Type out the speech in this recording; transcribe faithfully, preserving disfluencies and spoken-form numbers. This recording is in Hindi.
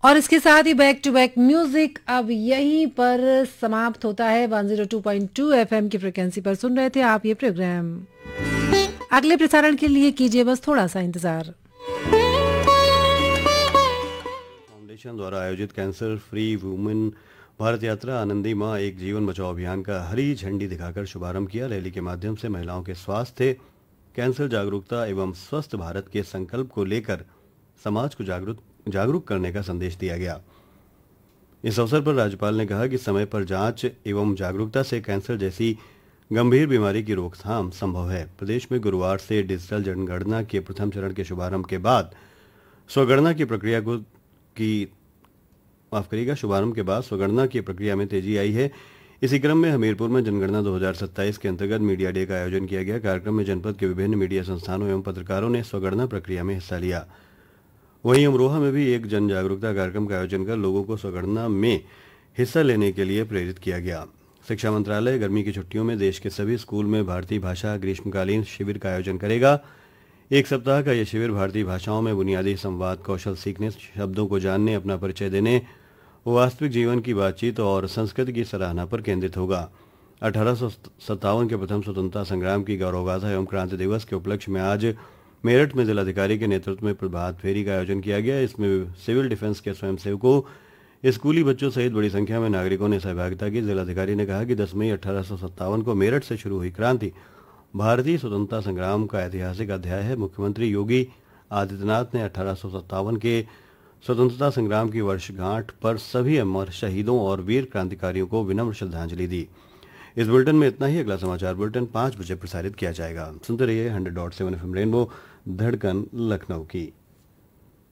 और इसके साथ ही बैक टू बैक म्यूजिक अब यहीं पर समाप्त होता है। One zero two point two FM की फ्रिक्वेंसी पर सुन रहे थे आप ये प्रोग्राम। अगले प्रसारण के लिए कीजिए बस थोड़ा सा इंतजार। फाउंडेशन द्वारा आयोजित कैंसर फ्री वुमेन भारत यात्रा आनंदी मां एक जीवन बचाओ अभियान का हरी झंडी दिखाकर शुभारंभ किया। रैली के माध्यम से महिलाओं के स्वास्थ्य, कैंसर जागरूकता एवं स्वस्थ भारत के संकल्प को लेकर समाज को जागरूक जागरूक करने का संदेश दिया गया। इस अवसर पर राज्यपाल ने कहा कि समय पर जांच एवं जागरूकता से कैंसर जैसी गंभीर बीमारी की रोकथाम संभव है। प्रदेश में गुरुवार से डिजिटल जनगणना के प्रथम चरण के शुभारंभ के बाद स्वगणना की प्रक्रिया को की माफ करिएगा शुभारंभ के बाद स्वगणना की प्रक्रिया में तेजी आई है। इसी क्रम में हमीरपुर में जनगणना दो हज़ार सत्ताईस के अंतर्गत मीडिया डे का आयोजन किया गया। कार्यक्रम में जनपद के विभिन्न मीडिया संस्थानों एवं पत्रकारों ने स्वगणना प्रक्रिया में हिस्सा लिया। वहीं अमरोहा में भी एक जन जागरूकता कार्यक्रम का आयोजन कर लोगों को स्वगणना में हिस्सा लेने के लिए प्रेरित किया गया। शिक्षा मंत्रालय गर्मी की छुट्टियों में देश के सभी स्कूल में भारतीय भाषा ग्रीष्मकालीन शिविर का आयोजन करेगा। एक सप्ताह का यह शिविर भारतीय भाषाओं में बुनियादी संवाद कौशल सीखने, शब्दों को जानने, अपना परिचय देने, वास्तविक जीवन की बातचीत और संस्कृति की सराहना पर केंद्रित होगा। अठारह सौ सत्तावन के प्रथम स्वतंत्रता संग्राम की गौरवगाथा एवं क्रांति दिवस के उपलक्ष्य में आज मेरठ में जिलाधिकारी के नेतृत्व में प्रभात फेरी का आयोजन किया गया। इसमें सिविल डिफेंस के स्वयंसेवकों, स्कूली बच्चों सहित बड़ी संख्या में नागरिकों ने सहभागिता की। जिलाधिकारी ने कहा कि दस मई अठारह सौ सत्तावन को मेरठ से शुरू हुई क्रांति भारतीय स्वतंत्रता संग्राम का ऐतिहासिक अध्याय है। मुख्यमंत्री योगी आदित्यनाथ ने अठारह सौ सत्तावन के स्वतंत्रता संग्राम की वर्षगांठ पर सभी अमर शहीदों और वीर क्रांतिकारियों को विनम्र श्रद्धांजलि दी। इस बुलेटिन में इतना ही। अगला समाचार बुलेटिन पाँच बजे प्रसारित किया जाएगा। सुनते रहिए hundred dot seven F M rainbow, धड़कन लखनऊ की।